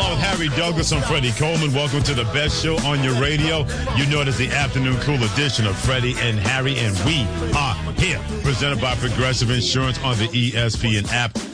on with Harry Douglas. I'm Freddie Coleman. Welcome to the best show on your radio. You know it is the afternoon cool edition of Freddie and Harry, and we are here. Presented by Progressive Insurance on the ESPN app.